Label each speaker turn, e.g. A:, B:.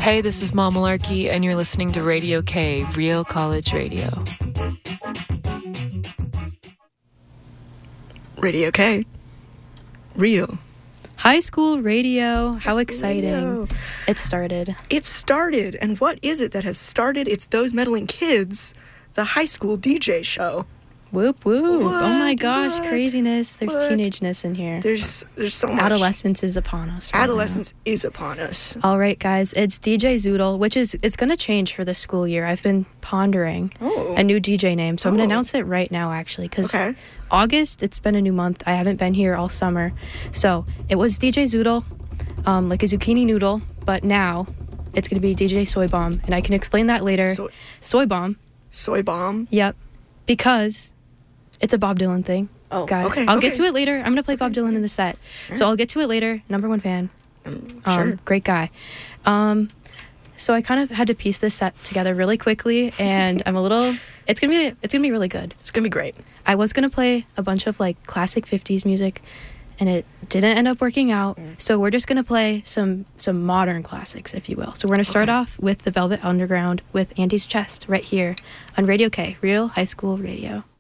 A: Hey, this is Mom Malarkey, and you're listening to Radio K, Real College Radio.
B: Radio K. Real.
C: High school radio. How
B: School
C: exciting.
B: radio.
C: It started.
B: It started, and what is it that has started? It's Those Meddling Kids, the high school DJ show.
C: Whoop, whoop. Oh my
B: What?
C: gosh,
B: What?
C: craziness. There's
B: What?
C: teenageness in here.
B: There's so much.
C: Adolescence is upon us right
B: Adolescence is upon us.
C: now. All right, guys. It's DJ Zoodle, which it's going to change for the school year. I've been pondering a new DJ name, so I'm going to announce it right now, actually, because
B: Okay.
C: August, it's been a new month. I haven't been here all summer. So it was DJ Zoodle, like a zucchini noodle, but now it's going to be DJ Soy Bomb, and I can explain that later. Soy Bomb.
B: Soy Bomb.
C: Yep. Because it's a Bob Dylan thing.
B: Oh,
C: guys.
B: okay,
C: I'll get
B: okay.
C: to it later. I'm going to play Bob Dylan in the set. So I'll get to it later. Number one fan.
B: Sure.
C: Great guy. So I kind of had to piece this set together really quickly, and it's going to be really good.
B: It's going to be great.
C: I was going to play a bunch of like classic 50s music, and it didn't end up working out. So we're just going to play some modern classics, if you will. So we're going to start off with the Velvet Underground with Andy's Chest right here on Radio K, Real High School Radio.